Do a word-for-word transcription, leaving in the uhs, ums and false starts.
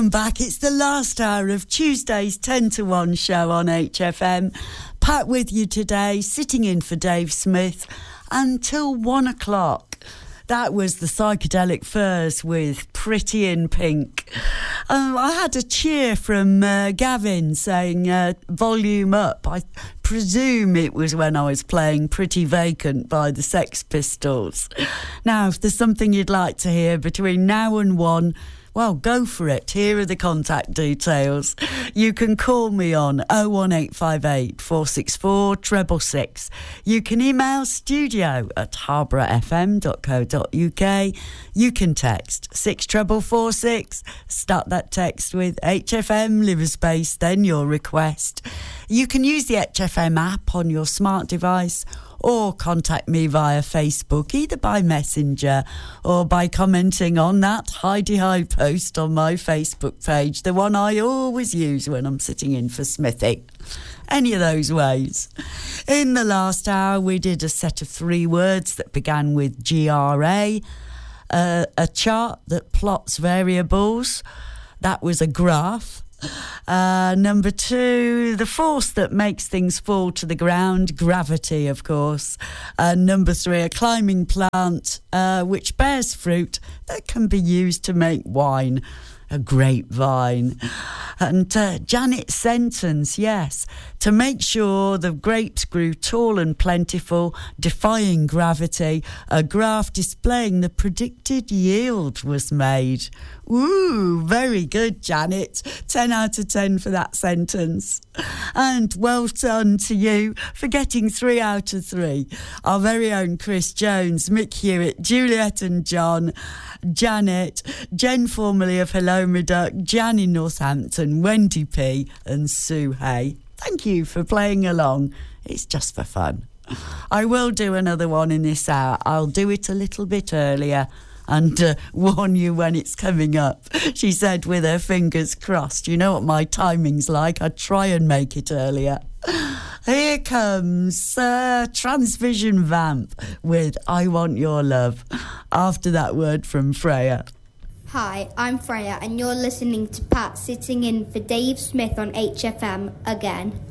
Back. It's the last hour of Tuesday's ten to one show on H F M. Pat with you today, sitting in for Dave Smith until one o'clock. That was the Psychedelic Furs with Pretty in Pink. Um, I had a cheer from uh, Gavin saying uh, volume up. I presume it was when I was playing Pretty Vacant by the Sex Pistols. Now, if there's something you'd like to hear between now and one, well, go for it. Here are the contact details. You can call me on oh one eight five eight, four six four, six six six. You can email studio at harborough f m dot co dot u k. You can text six four four six. Start that text with H F M, leave a space, then your request. You can use the H F M app on your smart device, or contact me via Facebook, either by Messenger or by commenting on that Heidi High post on my Facebook page, the one I always use when I'm sitting in for Smithy. Any of those ways. In the last hour, we did a set of three words that began with G R A, uh, a chart that plots variables. That was a graph. Uh, number two, the force that makes things fall to the ground, gravity, of course. Uh, number three, a climbing plant uh, which bears fruit that can be used to make wine, a grapevine. And uh, Janet's sentence, yes, to make sure the grapes grew tall and plentiful, defying gravity, a graph displaying the predicted yield was made. Ooh, very good, Janet. ten out of ten for that sentence. And well done to you for getting three out of three. Our very own Chris Jones, Mick Hewitt, Juliet and John, Janet, Jen formerly of Hello Meduck, Jan in Northampton, Wendy P and Sue Hay. Thank you for playing along. It's just for fun. I will do another one in this hour. I'll do it a little bit earlier and uh, warn you when it's coming up. She said with her fingers crossed. You know what my timing's like. I try and make it earlier. Here comes uh, Transvision Vamp with I Want Your Love, after that word from Freya. Hi, I'm Freya and you're listening to Pat sitting in for Dave Smith on H F M again.